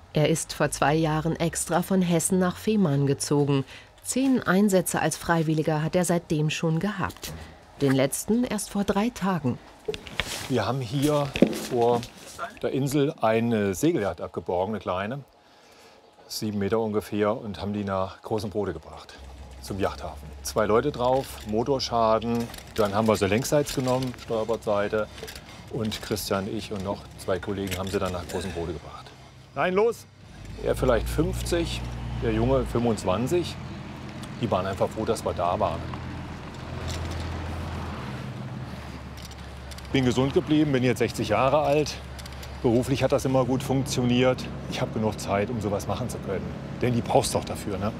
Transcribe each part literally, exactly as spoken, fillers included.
Er ist vor zwei Jahren extra von Hessen nach Fehmarn gezogen. Zehn Einsätze als Freiwilliger hat er seitdem schon gehabt. Den letzten erst vor drei Tagen. Wir haben hier vor der Insel eine Segelyacht abgeborgen, eine kleine, sieben Meter ungefähr, und haben die nach Großen Brode gebracht, zum Yachthafen. Zwei Leute drauf, Motorschaden, dann haben wir sie längsseits genommen, Steuerbordseite, und Christian, ich und noch zwei Kollegen haben sie dann nach Großen Brode gebracht. Nein, los! Er vielleicht fünfzig, der Junge fünfundzwanzig. Die waren einfach froh, dass wir da waren. Bin gesund geblieben, bin jetzt sechzig Jahre alt. Beruflich hat das immer gut funktioniert. Ich habe genug Zeit, um sowas machen zu können. Denn die brauchst du doch dafür, ne?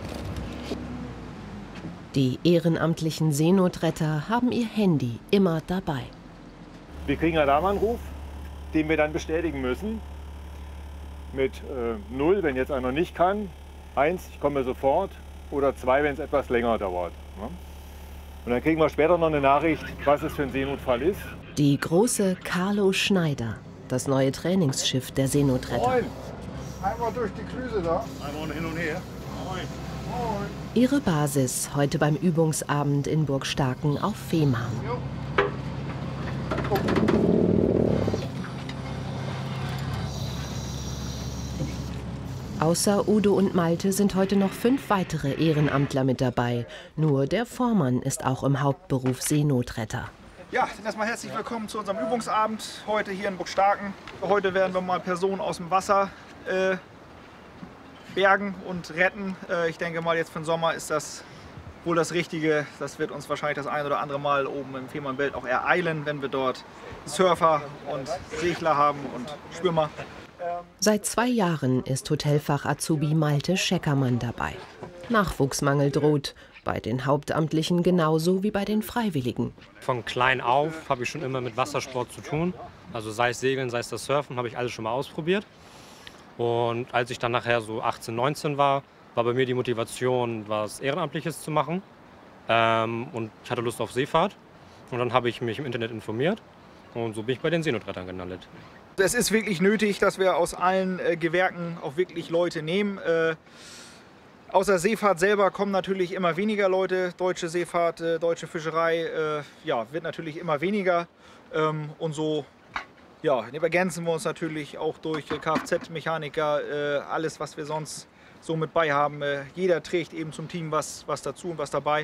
Die ehrenamtlichen Seenotretter haben ihr Handy immer dabei. Wir kriegen einen Alarmanruf, den wir dann bestätigen müssen. Mit äh, null, wenn jetzt einer nicht kann. Eins, ich komme sofort. Oder zwei, wenn es etwas länger dauert. Ne? Und dann kriegen wir später noch eine Nachricht, was es für ein Seenotfall ist. Die große Carlo Schneider, das neue Trainingsschiff der Seenotretter. Moin. Einmal durch die Klüse da. Einmal hin und her. Moin. Moin. Ihre Basis heute beim Übungsabend in Burg Starken auf Fehmarn. Jo. Außer Udo und Malte sind heute noch fünf weitere Ehrenamtler mit dabei. Nur der Vormann ist auch im Hauptberuf Seenotretter. Ja, erstmal herzlich willkommen zu unserem Übungsabend heute hier in Burg Starken. Heute werden wir mal Personen aus dem Wasser äh, bergen und retten. Äh, ich denke mal, jetzt für den Sommer ist das wohl das Richtige. Das wird uns wahrscheinlich das ein oder andere Mal oben im Fehmarnbelt auch ereilen, wenn wir dort Surfer und Segler haben und Schwimmer. Seit zwei Jahren ist Hotelfach-Azubi Malte Scheckermann dabei. Nachwuchsmangel droht, bei den Hauptamtlichen genauso wie bei den Freiwilligen. Von klein auf habe ich schon immer mit Wassersport zu tun. Also sei es Segeln, sei es das Surfen, habe ich alles schon mal ausprobiert. Und als ich dann nachher so achtzehn, neunzehn war, war bei mir die Motivation, was Ehrenamtliches zu machen. Ähm, und ich hatte Lust auf Seefahrt. Und dann habe ich mich im Internet informiert. Und so bin ich bei den Seenotrettern gelandet. Es ist wirklich nötig, dass wir aus allen äh, Gewerken auch wirklich Leute nehmen. Äh, außer Seefahrt selber kommen natürlich immer weniger Leute. Deutsche Seefahrt, äh, deutsche Fischerei äh, ja, wird natürlich immer weniger. Ähm, und so ja, ergänzen wir uns natürlich auch durch äh, Kfz-Mechaniker, äh, alles, was wir sonst so mit bei haben. Äh, jeder trägt eben zum Team was, was dazu und was dabei.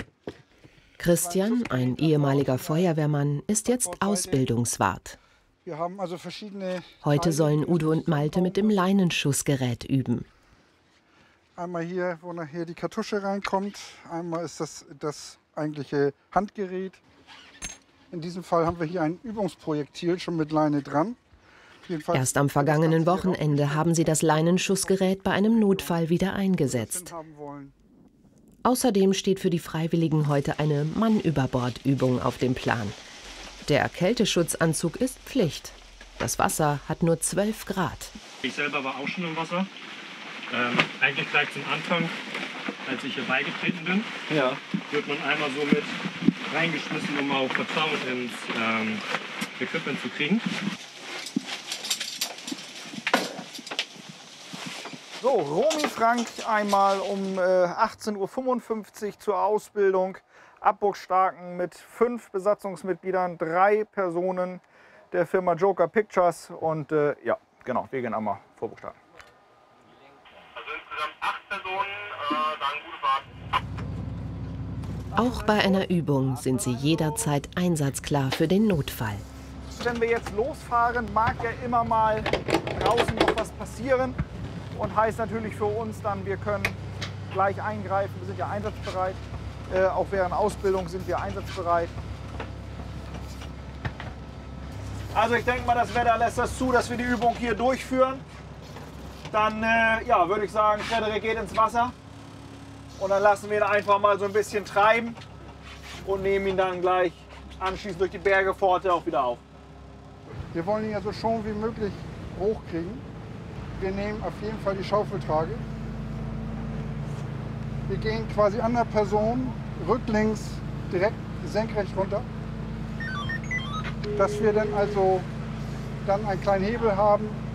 Christian, ein ehemaliger Feuerwehrmann, ist jetzt Ausbildungswart. Wir haben also verschiedene. Heute sollen Udo und Malte mit dem Leinenschussgerät üben. Einmal hier, wo nachher die Kartusche reinkommt. Einmal ist das das eigentliche Handgerät. In diesem Fall haben wir hier ein Übungsprojektil schon mit Leine dran. Jedenfalls Erst am vergangenen Wochenende haben sie das Leinenschussgerät bei einem Notfall wieder eingesetzt. Außerdem steht für die Freiwilligen heute eine Mann-über-Bord-Übung auf dem Plan. Der Kälteschutzanzug ist Pflicht. Das Wasser hat nur zwölf Grad. Ich selber war auch schon im Wasser. Ähm, eigentlich gleich zum Anfang, als ich hier beigetreten bin, ja, wird man einmal so mit reingeschmissen, um auch Vertrauen ins ähm, Equipment zu kriegen. So, Romy Frank einmal um äh, achtzehn Uhr fünfundfünfzig zur Ausbildung. Ab Burg Starken mit fünf Besatzungsmitgliedern, drei Personen der Firma Joker Pictures. Und äh, ja, genau, wir gehen einmal vor Burg Starken. Also insgesamt acht Personen, äh, sagen gute Fahrt. Auch bei einer Übung sind sie jederzeit einsatzklar für den Notfall. Wenn wir jetzt losfahren, mag ja immer mal draußen noch was passieren. Und heißt natürlich für uns dann, wir können gleich eingreifen, wir sind ja einsatzbereit. Äh, auch während Ausbildung sind wir einsatzbereit. Also ich denke mal, das Wetter lässt das zu, dass wir die Übung hier durchführen. Dann äh, ja, würde ich sagen, Frederik geht ins Wasser. Und dann lassen wir ihn einfach mal so ein bisschen treiben. Und nehmen ihn dann gleich anschließend durch die Bergepforte auch wieder auf. Wir wollen ihn ja so schon wie möglich hochkriegen. Wir nehmen auf jeden Fall die Schaufeltrage. Wir gehen quasi an der Person rücklings direkt senkrecht runter, dass wir dann also dann einen kleinen Hebel haben,